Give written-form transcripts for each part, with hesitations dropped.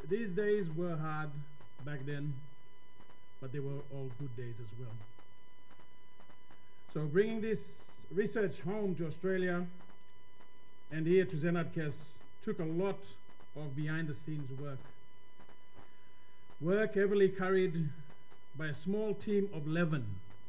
these days were hard back then, but they were all good days as well. So bringing this research home to Australia and here to Zenadkes took a lot of behind-the-scenes work. Work heavily carried by a small team of 11.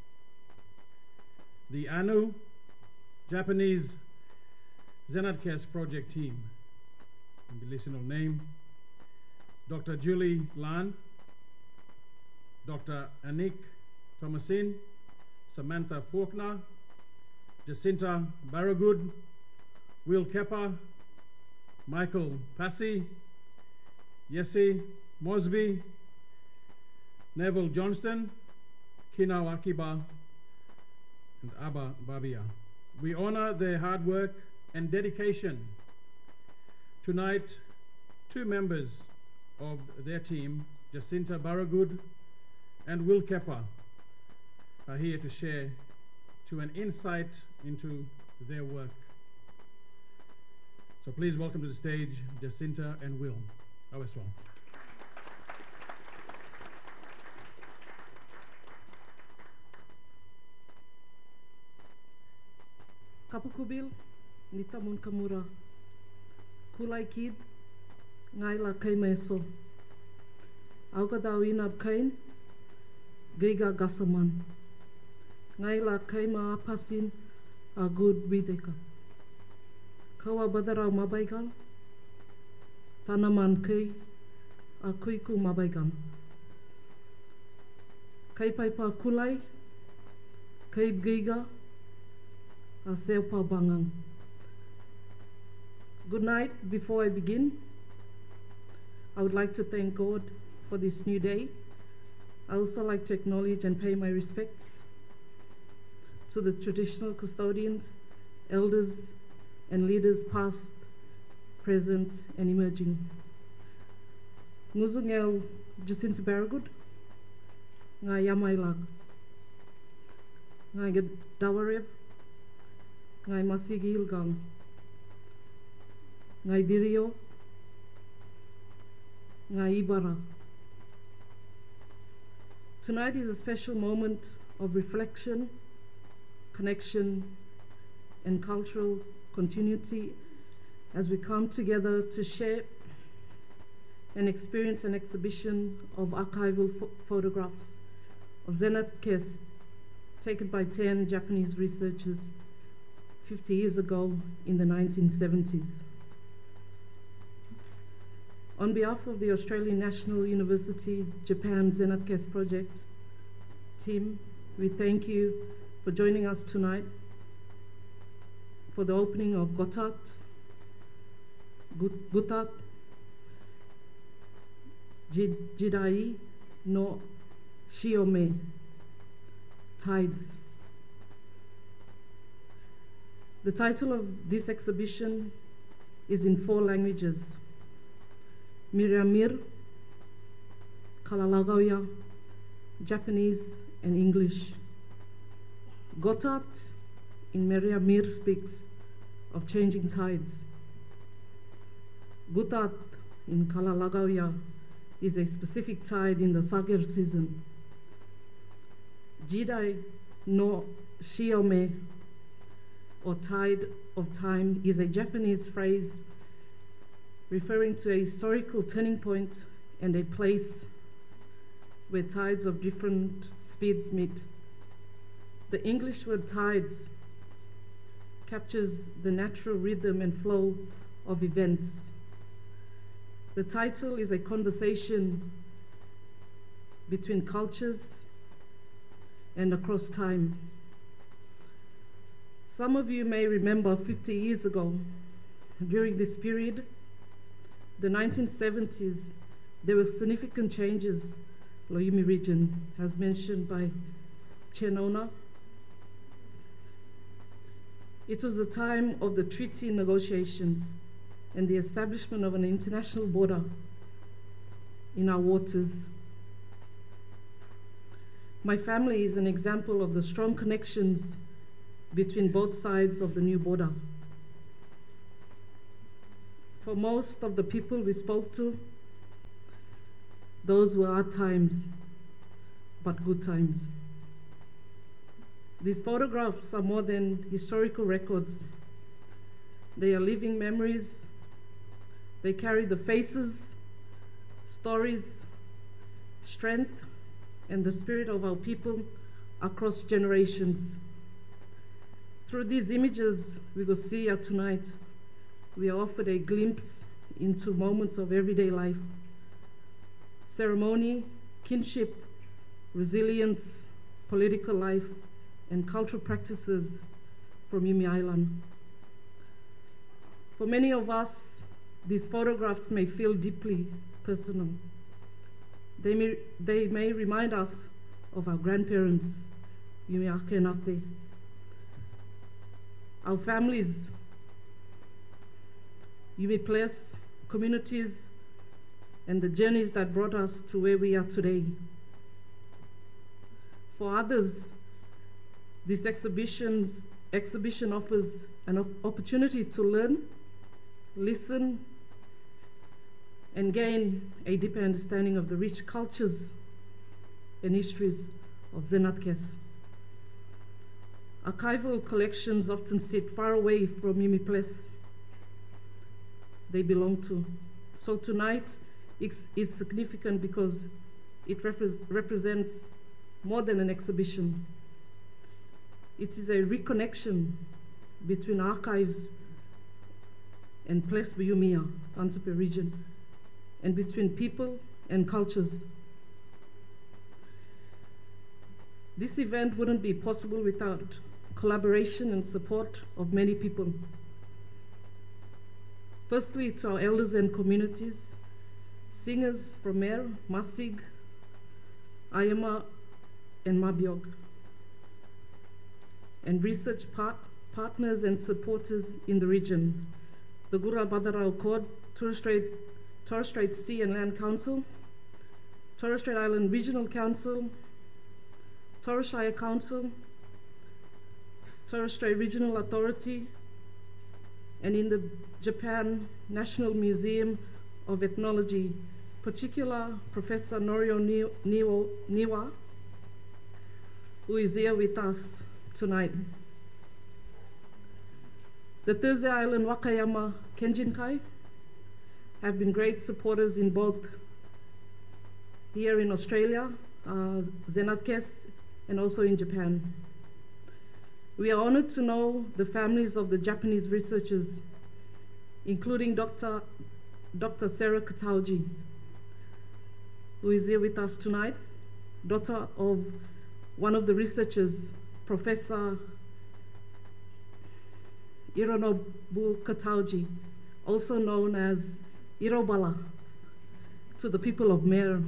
The ANU, Japanese Zenadkes project team, and the listener name, Dr. Julie Lan, Dr. Anik Thomasin, Samantha Faulkner, Jacinta Barragood, Will Kepper, Michael Passy, Yessi Mosby, Neville Johnston, Kinau Akiba, and Abba Babia. We honor their hard work and dedication. Tonight, two members of their team, Jacinta Barragood and Will Kepper, are here to share an insight into their work. So please welcome to the stage Jacinta and Will. Awesome. Kapukubil, Nitamun Kamura, Kulai Kid, Ngaila Kaimeso, Augadawinab Kain, Giga Gasaman, Ngaila Kaima Apasin, a good Wideka. Kawa Badarau Mabaigal, Tanaman Kai, a Kuiku Mabaigan. Kai Paipa Kulai, Kai Giga, a Seopa Bangang. Good night. Before I begin, I would like to thank God for this new day. I also like to acknowledge and pay my respects to the traditional custodians, elders, and leaders past, present, and emerging. Nguzungel Jacinta Barragood, Nga Yamailag, Nga Dawareb, Nga Masigi Ilgang, Nga Dirio, Nga Ibara. Tonight is a special moment of reflection, connection, and cultural continuity as we come together to share and experience an exhibition of archival photographs of Zenadkes taken by 10 Japanese researchers 50 years ago in the 1970s. On behalf of the Australian National University Japan Zenadkes Project team, we thank you for joining us tonight for the opening of Gotat, Gutat, Jidai no Shiome, Tides. The title of this exhibition is in 4 languages: Miramir, Kalalagaoya, Japanese, and English. Gotat in Miramir speaks of changing tides. Gutat in Kalalagaoya is a specific tide in the Sagar season. Jidai no Shiome, or tide of time, is a Japanese phrase referring to a historical turning point and a place where tides of different speeds meet. The English word tides captures the natural rhythm and flow of events. The title is a conversation between cultures and across time. Some of you may remember 50 years ago, during this period, the 1970s, there were significant changes, Loyumi region, as mentioned by Chenona. It was the time of the treaty negotiations and the establishment of an international border in our waters. My family is an example of the strong connections between both sides of the new border. For most of the people we spoke to, Those were hard times, but good times. These photographs are more than historical records. They are living memories. They carry the faces, stories, strength, and the spirit of our people across generations. Through these images we will see here tonight, we are offered a glimpse into moments of everyday life, ceremony, kinship, resilience, political life, and cultural practices from Yumi Island. For many of us, these photographs may feel deeply personal. They may remind us of our grandparents, Yumi Ake and Ate, our families, Yumi Place, communities, and the journeys that brought us to where we are today. For others, this exhibition offers an opportunity to learn, listen, and gain a deeper understanding of the rich cultures and histories of Zenadkes. Archival collections often sit far away from Yumi Place they belong to. So tonight is significant because it represents more than an exhibition. It is a reconnection between archives and Place Buyumia, Antupe region, and between people and cultures. This event wouldn't be possible without collaboration and support of many people. Firstly, to our elders and communities, singers from Mer, Masig, Ayama, and Mabiog, and research partners and supporters in the region, the Gura Badarao Accord, Torres Strait Sea and Land Council, Torres Strait Island Regional Council, Torres Shire Council, Torres Strait Regional Authority, and in the Japan National Museum of Ethnology, particular Professor Norio Niwa, who is here with us tonight. The Thursday Island Wakayama Kenjinkai have been great supporters in both here in Australia, Zenadkes, and also in Japan. We are honored to know the families of the Japanese researchers, including Dr. Sarah Katauji, who is here with us tonight, daughter of one of the researchers, Professor Hironobu Katauji, also known as Hirobala to the people of Mer.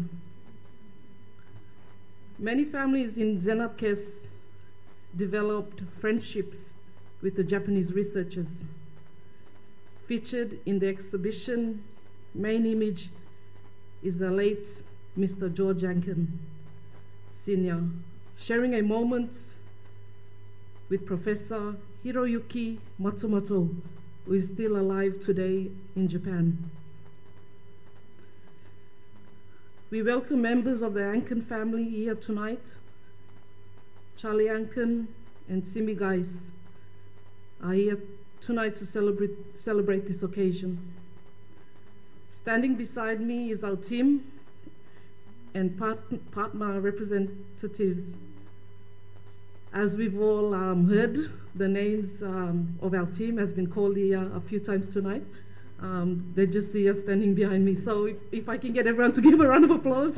Many families in Zenadkes developed friendships with the Japanese researchers. Featured in the exhibition main image is the late Mr. George Anken, Sr., sharing a moment with Professor Hiroyuki Matsumoto, who is still alive today in Japan. We welcome members of the Anken family here tonight. Charlie Anken and Simi Geis are here tonight to celebrate this occasion. Standing beside me is our team and partner representatives. As we've all heard, the names of our team has been called here a few times tonight. They're just here standing behind me. So if I can get everyone to give a round of applause.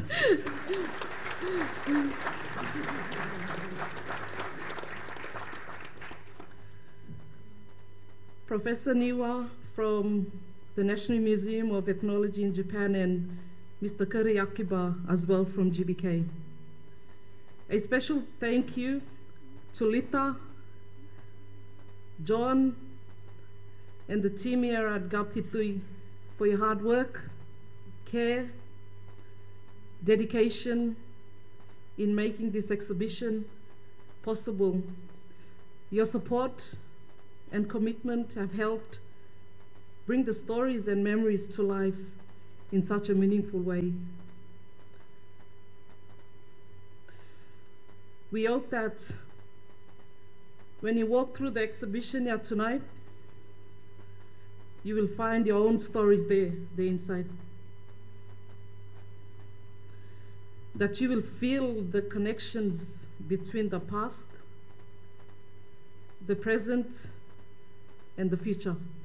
Professor Niwa from the National Museum of Ethnology in Japan, and Mr. Kari Akiba as well from GBK. A special thank you to Lita, John, and the team here at Gaptitui for your hard work, care, dedication in making this exhibition possible. Your support and commitment have helped bring the stories and memories to life in such a meaningful way. We hope that when you walk through the exhibition here tonight, you will find your own stories there inside. That you will feel the connections between the past, the present, and the future.